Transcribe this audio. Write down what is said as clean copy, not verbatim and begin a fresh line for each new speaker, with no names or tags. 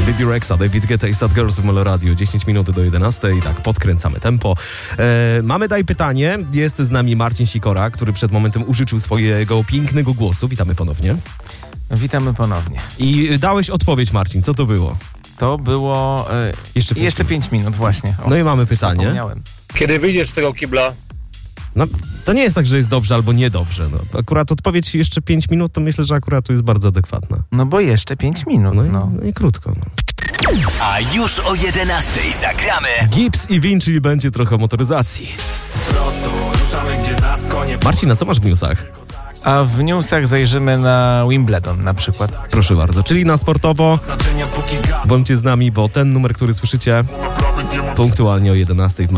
Bibi Rexa, David Guetta i Sad Girls w Molo Radio. 10 minut do 11 i tak podkręcamy tempo. Mamy Daj pytanie. Jest z nami Marcin Sikora, który przed momentem użyczył swojego pięknego głosu. Witamy ponownie.
Witamy ponownie.
I dałeś odpowiedź, Marcin. Co to było?
To było jeszcze 5 minut właśnie.
No i mamy pytanie.
Zapomniałem.
Kiedy wyjdziesz z tego kibla?
No, to nie jest tak, że jest dobrze albo niedobrze. No, akurat odpowiedź jeszcze 5 minut, to myślę, że akurat tu jest bardzo adekwatna.
No bo jeszcze 5 minut.
No i krótko. No.
A już o 11:00 zagramy
Gibbs i Vin, czyli będzie trochę o motoryzacji.
Prosto ruszamy, gdzie nas konie.
Marcin, a co masz w newsach?
A w newsach zajrzymy na Wimbledon na przykład.
Proszę bardzo, czyli na sportowo.
Znaczenia póki gaz.
Bądźcie z nami, bo ten numer, który słyszycie punktualnie o 11:00 w